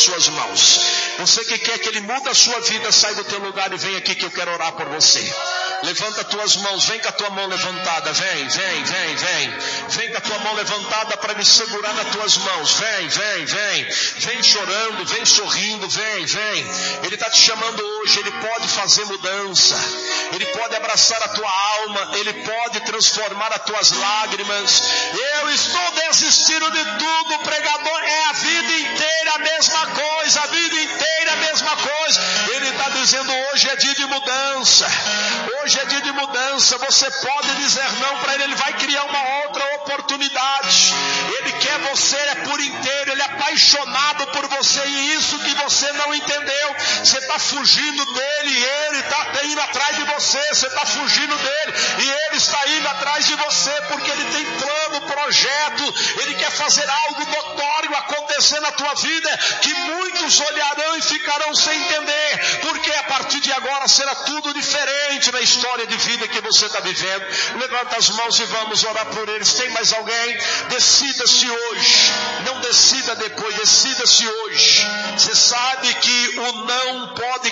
suas mãos. Você que quer que Ele mude a sua vida, sai do teu lugar e vem aqui que eu quero orar por você. Levanta tuas mãos, vem com a tua mão levantada, vem. Vem com a tua mão levantada para me segurar nas tuas mãos, vem chorando, vem sorrindo, vem. Ele está te chamando hoje, Ele pode fazer mudança, Ele pode abraçar a tua alma, Ele pode transformar as tuas lágrimas. Eu estou desistindo de tudo, pregador, é a vida inteira a mesma coisa, Ele está dizendo, hoje é dia de mudança, você pode dizer não para Ele vai criar uma outra oportunidade. Ele quer você por inteiro, Ele é apaixonado por você, e isso que você não entendeu. Você está fugindo dele e Ele está indo atrás de você. Você está fugindo dele e Ele está indo atrás de você, porque Ele tem plano, projeto. Ele quer fazer algo notório acontecer na tua vida, que muitos olharão e ficarão sem entender, porque a partir de agora será tudo diferente na história de vida que você está vivendo. Levanta as mãos e vamos orar por eles. Tem mais alguém? Decida-se hoje, não decida depois, decida-se hoje. Você sabe que o não pode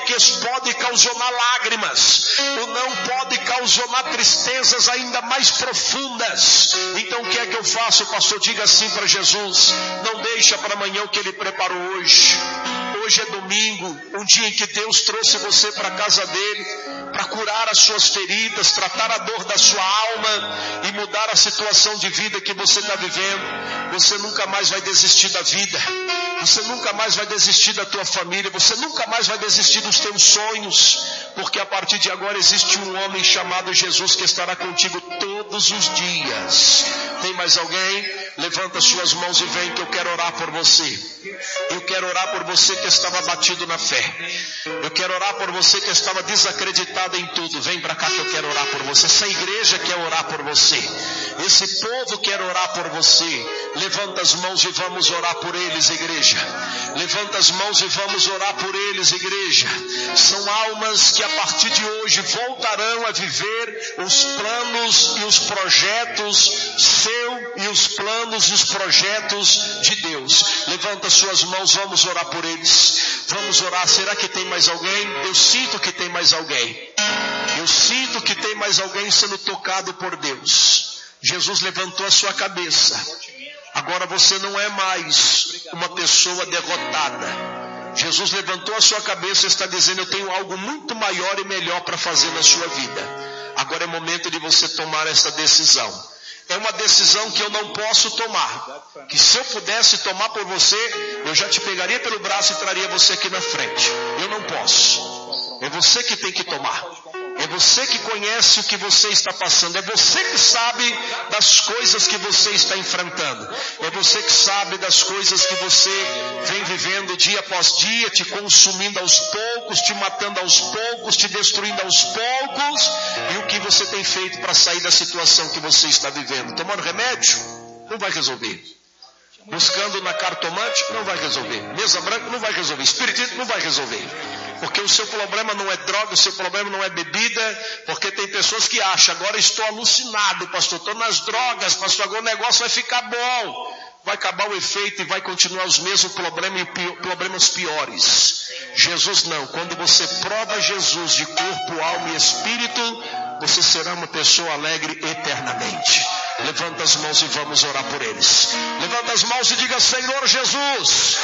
causar lágrimas, o não pode causar tristezas ainda mais profundas. Então o que é que eu faço, pastor? Diga assim para Jesus: não deixa para amanhã o que Ele preparou hoje. Hoje é domingo, um dia em que Deus trouxe você para a casa dele, para curar as suas feridas, tratar a dor da sua alma e mudar a situação de vida que você está vivendo. Você nunca mais vai desistir da vida, você nunca mais vai desistir da tua família, você nunca mais vai desistir dos teus sonhos, porque a partir de agora existe um homem chamado Jesus que estará contigo todos os dias. Tem mais alguém? Levanta suas mãos e vem, que eu quero orar por você. Eu quero orar por você que estava abatido na fé. Eu quero orar por você que estava desacreditado em tudo. Vem para cá que eu quero orar por você. Essa igreja quer orar por você. Esse povo quer orar por você. Levanta as mãos e vamos orar por eles, igreja. Levanta as mãos e vamos orar por eles, igreja. São almas que a partir de hoje voltarão a viver os planos e os projetos seu e os planos e os projetos de Deus. Levanta suas mãos, vamos orar por eles. Vamos orar. Será que tem mais alguém? Eu sinto que tem mais alguém. Eu sinto que tem mais alguém sendo tocado por Deus. Jesus levantou a sua cabeça. Agora você não é mais uma pessoa derrotada. Jesus levantou a sua cabeça e está dizendo: eu tenho algo muito maior e melhor para fazer na sua vida. Agora é momento de você tomar essa decisão. É uma decisão que eu não posso tomar, que se eu pudesse tomar por você, eu já te pegaria pelo braço e traria você aqui na frente. Eu não posso. É você que tem que tomar. É você que conhece o que você está passando. É você que sabe das coisas que você está enfrentando. É você que sabe das coisas que você vem vivendo dia após dia, te consumindo aos poucos, te matando aos poucos, te destruindo aos poucos. E o que você tem feito para sair da situação que você está vivendo? Tomando remédio? Não vai resolver. Buscando na cartomante? Não vai resolver. Mesa branca? Não vai resolver. Espiritismo? Não vai resolver. Porque o seu problema não é droga, o seu problema não é bebida, porque tem pessoas que acham: agora estou alucinado, pastor, estou nas drogas, pastor, agora o negócio vai ficar bom. Vai acabar o efeito e vai continuar os mesmos problemas e problemas piores. Jesus não. Quando você prova Jesus de corpo, alma e espírito, você será uma pessoa alegre eternamente. Levanta as mãos e vamos orar por eles. Levanta as mãos e diga: Senhor Jesus,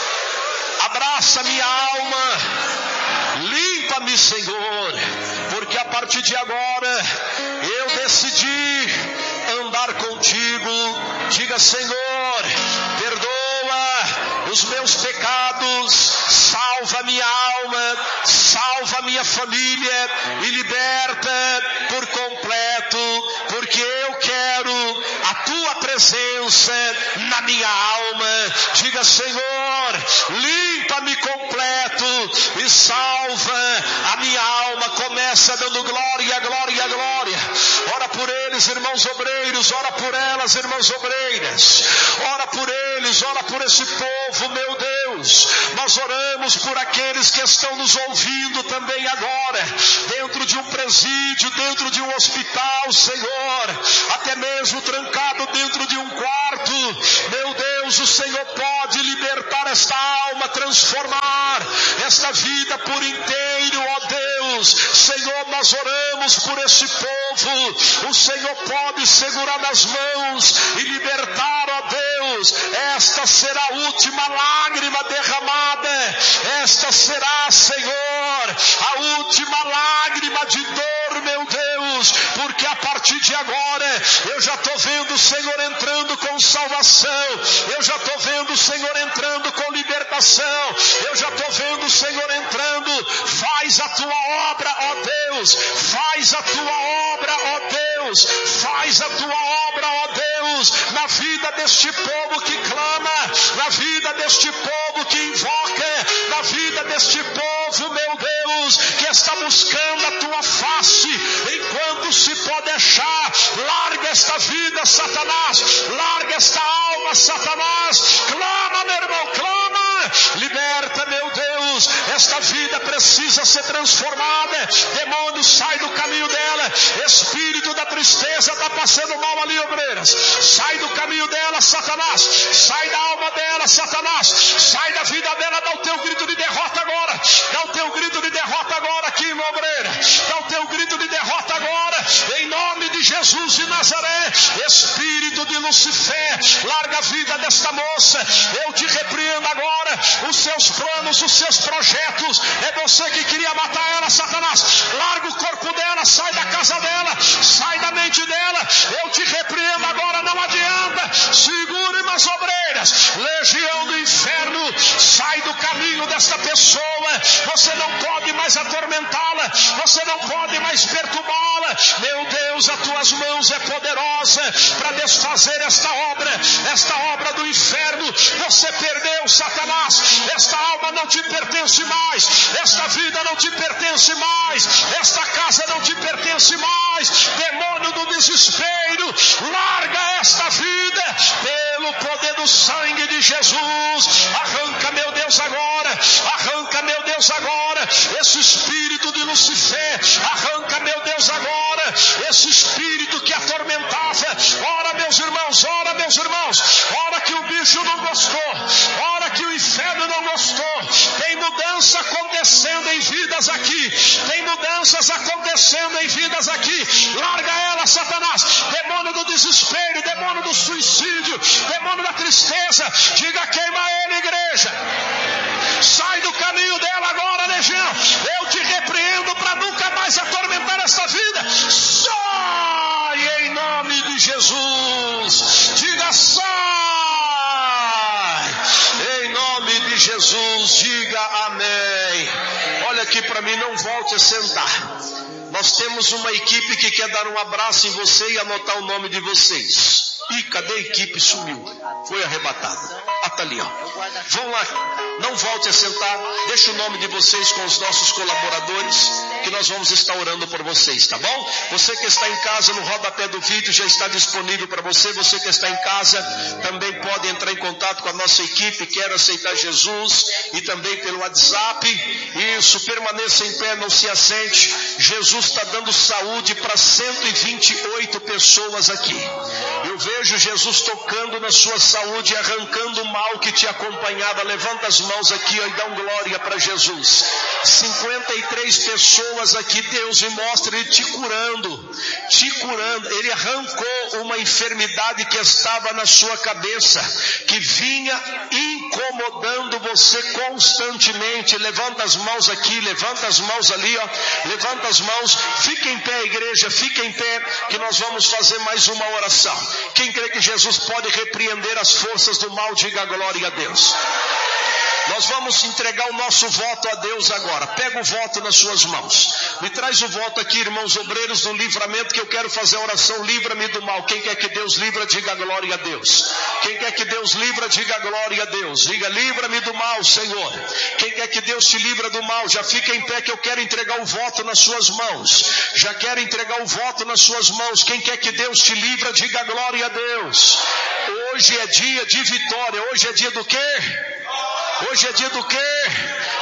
abraça minha alma, limpa-me, Senhor, porque a partir de agora eu decidi andar contigo. Diga: Senhor, perdoa os meus pecados, salva minha alma, salva minha família e liberta por completo, porque eu quero a tua presença na minha alma. Diga: Senhor, limpa-me completo e salva a minha alma. Começa dando glória, glória, glória. Ora por eles, irmãos obreiros, ora por elas, irmãs obreiras. Ora por eles, ora por esse povo, meu Deus. Nós oramos oramos por aqueles que estão nos ouvindo também agora, dentro de um presídio, dentro de um hospital, Senhor, até mesmo trancado dentro de um quarto. Meu Deus, o Senhor pode libertar esta alma, transformar esta vida por inteiro, ó Deus. Senhor, nós oramos por esse povo. O Senhor pode segurar nas mãos e libertar, ó Deus. Esta será a última lágrima derramada. Esta será, Senhor, a última lágrima de dor, meu Deus, porque a partir de agora eu já estou vendo o Senhor entrando com salvação, eu já estou vendo o Senhor entrando com libertação, eu já estou vendo o Senhor entrando. Faz a tua obra, ó Deus, faz a tua obra, ó Deus, faz a tua obra, ó Deus, na vida deste povo que clama, na vida deste povo que invoca, na vida deste povo, meu Deus, que está buscando a tua face, enquanto se pode achar. Larga esta vida, Satanás, larga esta alma, Satanás, clama, meu irmão, clama, liberta, meu Deus, esta vida precisa ser transformada. Demônio, sai do caminho dela. Espírito da tristeza está passando mal ali, obreiras, sai do caminho dela, Satanás, sai da alma dela, Satanás, sai da vida dela. Dá o teu grito de derrota agora, dá o teu grito de derrota agora aqui, meu obreira, dá o teu grito de derrota agora, em nome de Jesus de Nazaré. Espírito de Lucifer, larga a vida desta moça, eu te repreendo agora. Os seus planos, os seus projetos, é você que queria matar ela, Satanás, larga o corpo dela, sai da casa dela, sai da mente dela, eu te repreendo agora, não adianta. Segure nas obreiras, legião do inferno, sai do caminho desta pessoa. Você não pode mais atormentá-la, você não pode mais perturbá-la. Meu Deus, as tuas mãos é poderosa para desfazer esta obra do inferno. Você perdeu, Satanás, esta alma não te pertence mais, esta vida não te pertence mais, esta casa não te pertence mais. Demônio do desespero, larga esta vida pelo poder do sangue de Jesus. Arranca, meu Deus, agora, arranca, meu Deus, agora esse espírito de Lucifer, arranca, meu Deus, agora esse espírito que atormentava. Ora, meus irmãos, ora, meus irmãos, ora que o bicho não gostou, ora que o inferno não gostou. Tem mudança acontecendo em vidas aqui, tem mudanças acontecendo em vidas aqui. Larga ela, Satanás, demônio do desespero, demônio do suicídio, demônio da tristeza, diga: queima ele, igreja, sai do caminho dela agora, legião. Eu te repreendo para nunca mais atormentar esta vida. Sai em nome de Jesus, diga: sai em nome de Jesus, diga amém. Olha aqui para mim, não volte a sentar. Nós temos uma equipe que quer dar um abraço em você e anotar o nome de vocês. Ih, cadê a equipe? Sumiu, foi arrebatada. Tá ali, ó. Vão lá, não volte a sentar, deixa o nome de vocês com os nossos colaboradores, que nós vamos estar orando por vocês, tá bom? Você que está em casa, no rodapé do vídeo já está disponível para você. Você que está em casa também pode entrar em contato com a nossa equipe, quer aceitar Jesus, e também pelo WhatsApp. Isso, permaneça em pé, não se assente. Jesus está dando saúde para 128 pessoas aqui. Eu vejo Jesus tocando na sua saúde, arrancando o mal que te acompanhava. Levanta as mãos aqui, ó, e dá um glória para Jesus. 53 pessoas aqui, Deus me mostra Ele te curando, Ele arrancou uma enfermidade que estava na sua cabeça, que vinha incomodando você constantemente. Levanta as mãos aqui, levanta as mãos ali, ó, levanta as mãos. Fica em pé, igreja, fica em pé, que nós vamos fazer mais uma oração. Quem crê que Jesus pode repreender as forças do mal, diga glória a Deus. Nós vamos entregar o nosso voto a Deus agora. Pega o voto nas suas mãos. Me traz o voto aqui, irmãos obreiros do livramento, que eu quero fazer a oração. Livra-me do mal. Quem quer que Deus livra, diga glória a Deus. Quem quer que Deus livra, diga glória a Deus. Diga: livra-me do mal, Senhor. Quem quer que Deus te livra do mal, já fica em pé, que eu quero entregar o voto nas suas mãos. Já quero entregar o voto nas suas mãos. Quem quer que Deus te livra, diga glória a Deus. Hoje é dia de vitória. Hoje é dia do quê? Hoje é dia do quê?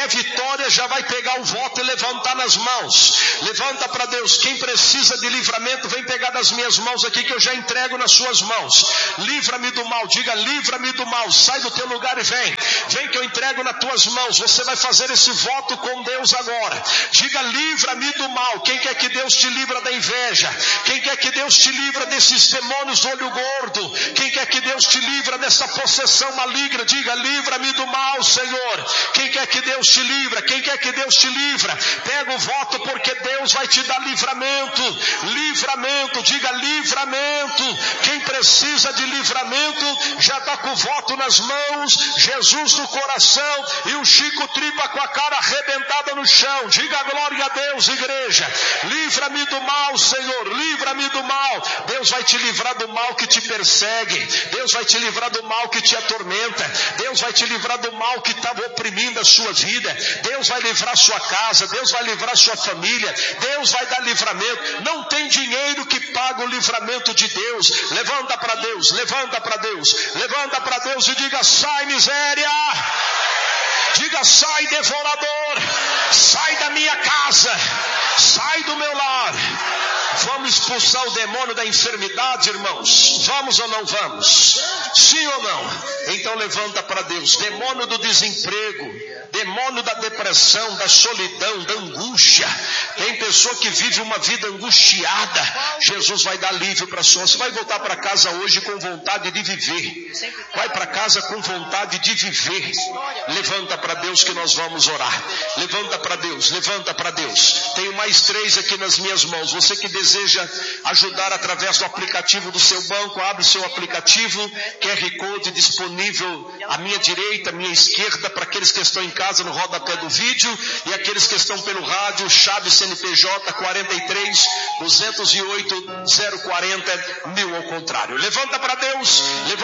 quer vitória já vai pegar o voto e levantar nas mãos. Levanta para Deus. Quem precisa de livramento, vem pegar das minhas mãos aqui que eu já entrego nas suas mãos. Livra-me do mal. Diga, livra-me do mal. Sai do teu lugar e vem. Vem que eu entrego nas tuas mãos. Você vai fazer esse voto com Deus agora. Diga, livra-me do mal. Quem quer que Deus te livra da inveja? Quem quer que Deus te livra desses demônios do olho gordo? Quem quer que Deus te livra dessa possessão maligna? Diga, livra-me do mal, Senhor. Quem quer que Deus te livra? Quem quer que Deus te livra? Pega o voto, porque Deus vai te dar livramento. Livramento, diga livramento. Quem precisa de livramento já está com o voto nas mãos, Jesus no coração e o Chico Tripa com a cara arrebentada no chão. Diga glória a Deus, igreja. Livra-me do mal, Senhor. Livra-me do mal. Deus vai te livrar do mal que te persegue. Deus vai te livrar do mal que te atormenta. Deus vai te livrar do mal que está oprimindo a sua vida. Deus vai livrar a sua casa. Deus vai livrar a sua família. Deus vai dar livramento. Não tem dinheiro que paga o livramento de Deus. Levanta para Deus, levanta para Deus, levanta para Deus e diga, sai miséria. Diga, sai devorador. Sai da minha casa. Sai do meu lar. Vamos expulsar o demônio da enfermidade, irmãos? Vamos ou não vamos? Sim ou não? Então levanta para Deus. Demônio do desemprego, demônio da depressão, da solidão, da angústia. Tem pessoa que vive uma vida angustiada. Jesus vai dar alívio para a sua. Você vai voltar para casa hoje com vontade de viver. Vai para casa com vontade de viver. Levanta para Deus que nós vamos orar. Levanta para Deus, levanta para Deus. Tenho mais 3 aqui nas minhas mãos. Você que deseja ajudar através do aplicativo do seu banco, abre seu aplicativo, QR Code disponível à minha direita, à minha esquerda, para aqueles que estão em casa no rodapé do vídeo, e aqueles que estão pelo rádio, chave CNPJ 43 208 040 1000 ao contrário. Levanta para Deus,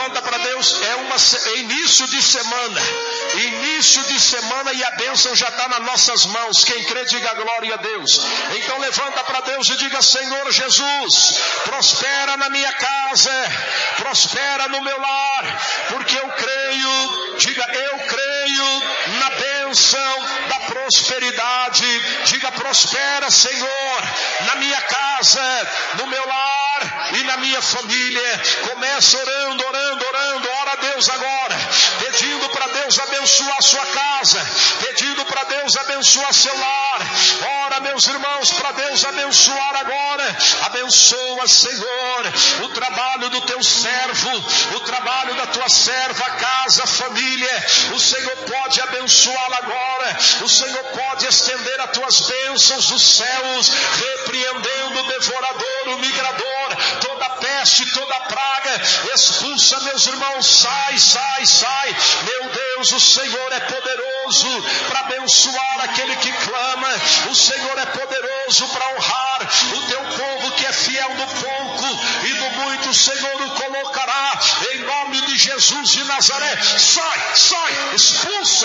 é início de semana, e a bênção já está nas nossas mãos. Quem crê, diga glória a Deus. Então levanta para Deus e diga, Senhor Jesus, prospera na minha casa, prospera no meu lar, porque eu creio, diga, eu creio na bênção da prosperidade. Diga, prospera, Senhor, na minha casa, no meu lar e na minha família. Começa orando, ora a Deus agora, pedindo para Deus abençoar a sua casa, pedindo para Deus abençoar seu lar. Ora, meus irmãos, para Deus abençoar agora. Abençoa, Senhor, o trabalho do teu servo, o trabalho da tua serva, a casa, a família. O Senhor pode abençoá-la agora. O Senhor pode estender as tuas bênçãos dos céus, repreendendo o devorador, o migrador, toda peste, toda praga. Expulsa, meus irmãos, sai. Meu Deus, o Senhor é poderoso para abençoar aquele que clama. O Senhor é poderoso para honrar o teu povo que é fiel no pouco, e no muito o Senhor o colocará. Em nome de Jesus de Nazaré, sai, expulsa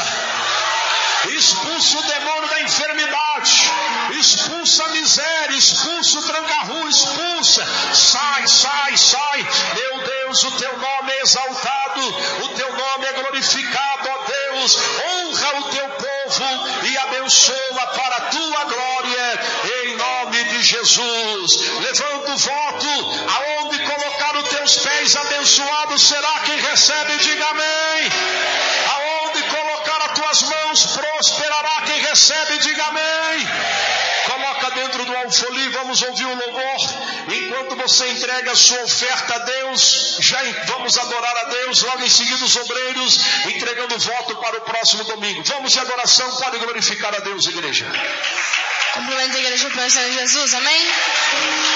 o demônio da enfermidade, expulsa a miséria, expulsa o tranca-rua, expulsa, sai. Meu Deus, o teu nome é exaltado, o teu nome é glorificado, ó Deus. Honra o teu povo e abençoa para a tua glória, em nome de Jesus. Levanta o voto, aonde colocar os teus pés, abençoado será quem recebe, diga amém. Aonde colocar as tuas mãos, prosperará quem recebe, diga amém. Coloca dentro do alfolim, vamos ouvir o louvor. Enquanto você entrega a sua oferta a Deus, já vamos adorar a Deus. Logo em seguida os obreiros entregando o voto para o próximo domingo. Vamos de adoração, pode glorificar a Deus, igreja. Cumprimento a igreja para o Senhor Jesus, amém?